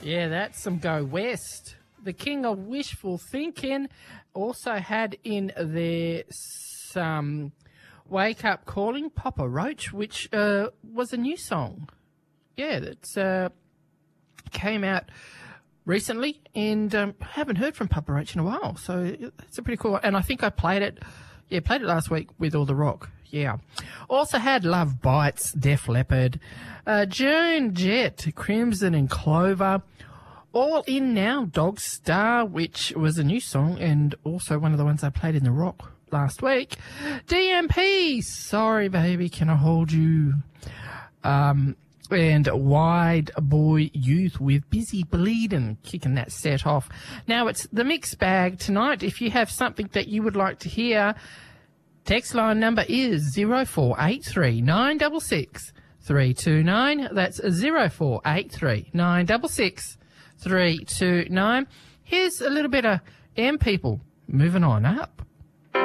Yeah, that's some Go West. The King of Wishful Thinking also had in there some Wake Up Calling, Papa Roach, which was a new song. Yeah, that's came out recently, and I haven't heard from Papa Roach in a while, so it's a pretty cool one. And I think I played it last week with All the Rock. Yeah. Also had Love Bites, Def Leppard, Joan Jett, Crimson and Clover. All In Now, Dog Star, which was a new song and also one of the ones I played in The Rock last week. DMP, Sorry Baby, Can I Hold You? And Wide Boy Youth with Busy Bleedin', kicking that set off. Now it's the mixed bag tonight. If you have something that you would like to hear, text line number is 0483 966 329. That's 0483 966 329. Here's a little bit of M People moving on up.